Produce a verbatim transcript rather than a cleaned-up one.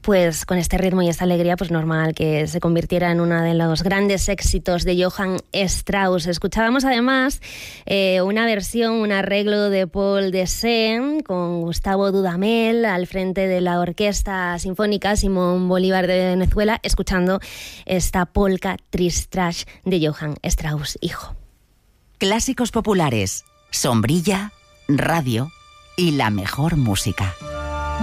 pues con este ritmo y esta alegría, pues normal que se convirtiera en uno de los grandes éxitos de Johann Strauss. Escuchábamos además eh, una versión, un arreglo de Paul Dessén con Gustavo Dudamel al frente de la Orquesta Sinfónica Simón Bolívar de Venezuela, escuchando esta polka Triste de Johann Strauss, hijo. Clásicos populares, sombrilla, radio y la mejor música.